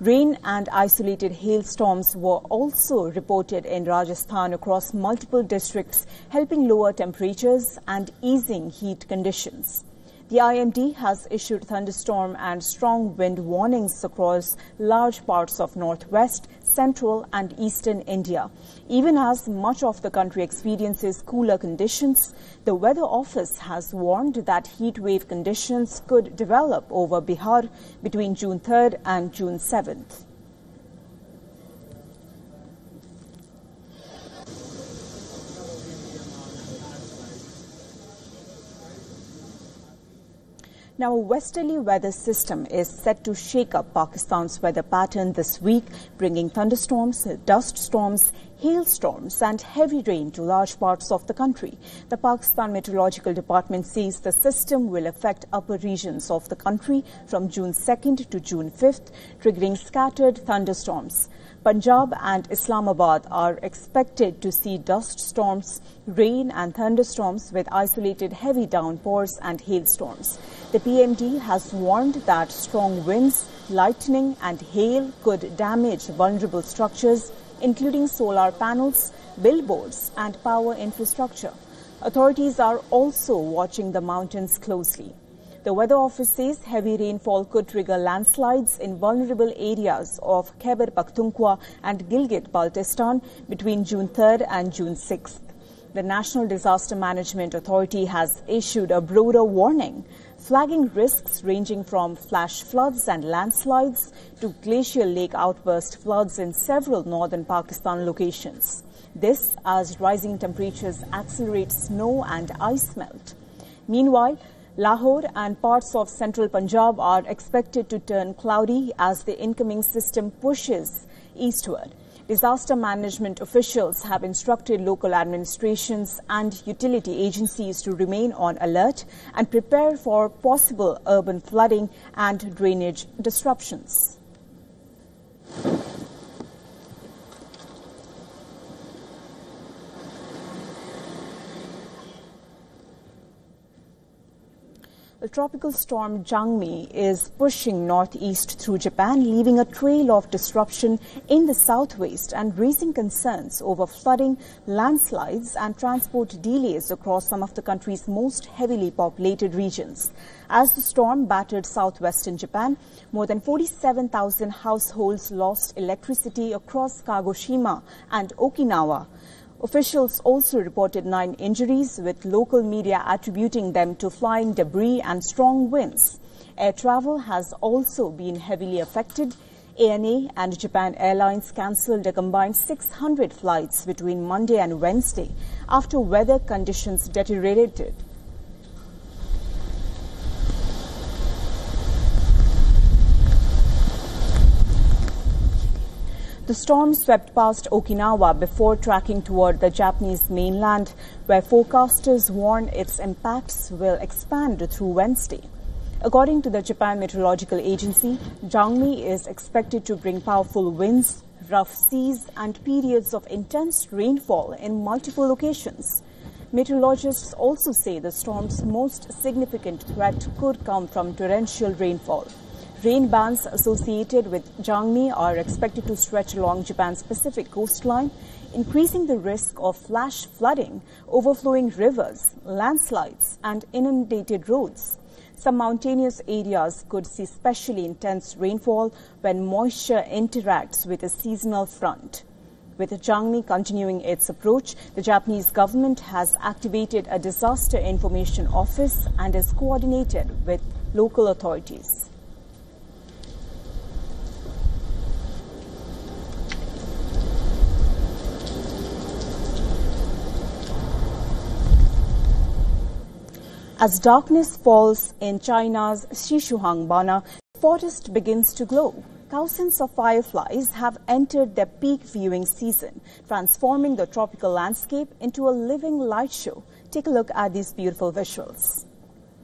Rain and isolated hailstorms were also reported in Rajasthan across multiple districts, helping lower temperatures and easing heat conditions. The IMD has issued thunderstorm and strong wind warnings across large parts of northwest, central and eastern India. Even as much of the country experiences cooler conditions, the Weather Office has warned that heat wave conditions could develop over Bihar between June 3rd and June 7th. Now, a westerly weather system is set to shake up Pakistan's weather pattern this week, bringing thunderstorms, dust storms, hailstorms and heavy rain to large parts of the country. The Pakistan Meteorological Department says the system will affect upper regions of the country from June 2nd to June 5th, triggering scattered thunderstorms. Punjab and Islamabad are expected to see dust storms, rain and thunderstorms with isolated heavy downpours and hailstorms. The PMD has warned that strong winds, lightning and hail could damage vulnerable structures, including solar panels, billboards and power infrastructure. Authorities are also watching the mountains closely. The Weather Office says heavy rainfall could trigger landslides in vulnerable areas of Khyber Pakhtunkhwa and Gilgit-Baltistan between June 3rd and June 6th. The National Disaster Management Authority has issued a broader warning, flagging risks ranging from flash floods and landslides to glacial lake outburst floods in several northern Pakistan locations. This as rising temperatures accelerate snow and ice melt. Meanwhile, Lahore and parts of central Punjab are expected to turn cloudy as the incoming system pushes eastward. Disaster management officials have instructed local administrations and utility agencies to remain on alert and prepare for possible urban flooding and drainage disruptions. The tropical storm Jangmi is pushing northeast through Japan, leaving a trail of disruption in the southwest and raising concerns over flooding, landslides and transport delays across some of the country's most heavily populated regions. As the storm battered southwestern Japan, more than 47,000 households lost electricity across Kagoshima and Okinawa. Officials also reported 9 injuries, with local media attributing them to flying debris and strong winds. Air travel has also been heavily affected. ANA and Japan Airlines cancelled a combined 600 flights between Monday and Wednesday after weather conditions deteriorated. The storm swept past Okinawa before tracking toward the Japanese mainland, where forecasters warn its impacts will expand through Wednesday. According to the Japan Meteorological Agency, Jangmi is expected to bring powerful winds, rough seas and periods of intense rainfall in multiple locations. Meteorologists also say the storm's most significant threat could come from torrential rainfall. Rain bands associated with Jangmi are expected to stretch along Japan's Pacific coastline, increasing the risk of flash flooding, overflowing rivers, landslides and inundated roads. Some mountainous areas could see especially intense rainfall when moisture interacts with a seasonal front. With Jangmi continuing its approach, the Japanese government has activated a disaster information office and is coordinated with local authorities. As darkness falls in China's Xishuangbanna, the forest begins to glow. Thousands of fireflies have entered their peak viewing season, transforming the tropical landscape into a living light show. Take a look at these beautiful visuals.